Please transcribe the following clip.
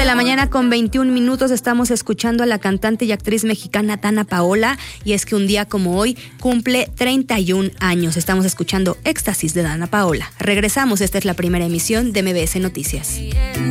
la mañana con 21 minutos estamos escuchando a la cantante y actriz mexicana Danna Paola, y es que un día como hoy cumple 31 años. Estamos escuchando Éxtasis de Danna Paola. Regresamos, esta es la primera emisión de MBS Noticias.